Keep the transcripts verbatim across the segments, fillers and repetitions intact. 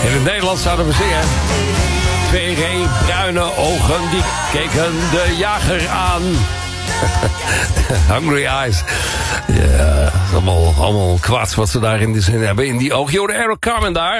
In het Nederlands zouden we zingen. Twee bruine ogen die keken de jager aan. Hungry Eyes. Ja, allemaal, allemaal kwaad wat ze daar in de zin hebben. In die oog. Jo, de Eric Carmen daar.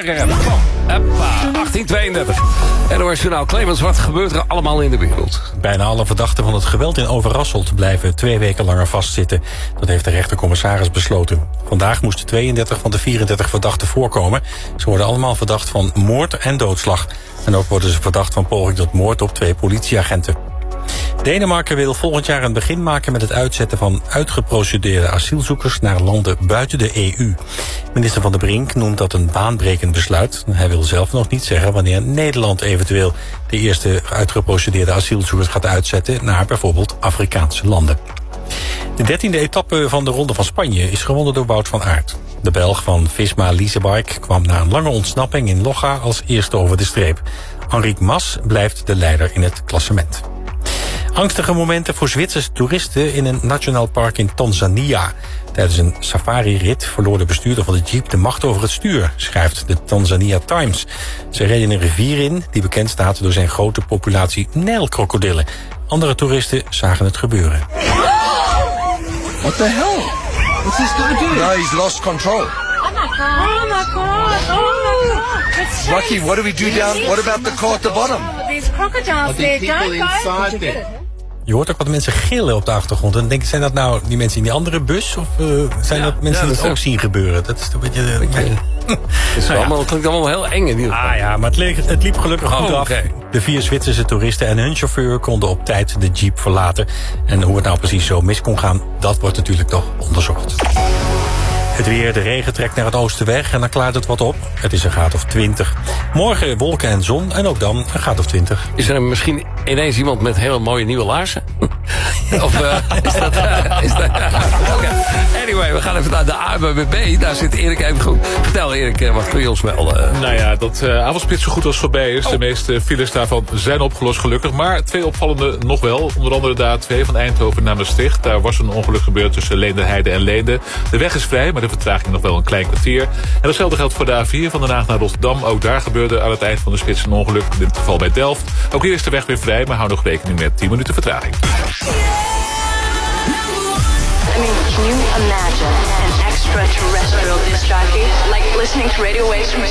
Eppa, achttien tweeëndertig. En dan journaal Clemens, wat gebeurt er allemaal in de wereld? Bijna alle verdachten van het geweld in Overasselt blijven twee weken langer vastzitten. Dat heeft de rechtercommissaris besloten. Vandaag moesten tweeëndertig van de vierendertig verdachten voorkomen. Ze worden allemaal verdacht van moord en doodslag. En ook worden ze verdacht van poging tot moord op twee politieagenten. Denemarken wil volgend jaar een begin maken met het uitzetten van uitgeprocedeerde asielzoekers naar landen buiten de E U. Minister Van der Brink noemt dat een baanbrekend besluit. Hij wil zelf nog niet zeggen wanneer Nederland eventueel de eerste uitgeprocedeerde asielzoekers gaat uitzetten naar bijvoorbeeld Afrikaanse landen. De dertiende etappe van de Ronde van Spanje is gewonnen door Wout van Aert. De Belg van Visma Leasebike kwam na een lange ontsnapping in Logga als eerste over de streep. Enric Mas blijft de leider in het klassement. Angstige momenten voor Zwitserse toeristen in een nationaal park in Tanzania. Tijdens een safari-rit verloor de bestuurder van de jeep de macht over het stuur, schrijft de Tanzania Times. Ze reden een rivier in die bekend staat door zijn grote populatie nijlkrokodillen. Andere toeristen zagen het gebeuren. What the hell? What's this guy doing? No, he's lost control. Oh my god. Oh my god. Oh my god. Rocky, what do we do down? What about the car at the bottom? There's crocodiles there. Don't go. there. Je hoort ook wat mensen gillen op de achtergrond. En dan denk ik, zijn dat nou die mensen in die andere bus? Of uh, zijn Ja, dat mensen ja, die dat het ook is- zien gebeuren? Dat is toch een beetje... Uh, Het is Nou ja. allemaal, het klinkt allemaal heel eng in ieder geval. Ah ja, maar het, leek, het liep gelukkig goed Oh, af. oké. De vier Zwitserse toeristen en hun chauffeur konden op tijd de jeep verlaten. En hoe het nou precies zo mis kon gaan, dat wordt natuurlijk nog onderzocht. Het weer, de regen trekt naar het oosten weg en dan klaart het wat op. Het is een graad of twintig. Morgen wolken en zon en ook dan een graad of twintig. Is er misschien ineens iemand met hele mooie nieuwe laarzen? Of uh, is dat... Uh, is dat okay. Anyway, we gaan even naar de A W B. Daar zit Erik even goed. Vertel Erik, uh, wat kun je ons melden? Nou ja, dat uh, avondspits zo goed als voorbij is. Oh. De meeste files daarvan zijn opgelost gelukkig. Maar twee opvallende nog wel. Onder andere de A twee van Eindhoven naar Maastricht. Daar was een ongeluk gebeurd tussen Leenderheide en Leende. De weg is vrij, maar de vertraging nog wel een klein kwartier. En datzelfde geldt voor de A vier van Den Haag naar Rotterdam. Ook daar gebeurde aan het eind van de spits een ongeluk. In dit geval bij Delft. Ook hier is de weg weer vrij, maar hou nog rekening met tien minuten vertraging. I mean, can you imagine an extraterrestrial disc jockey like listening to radio waves from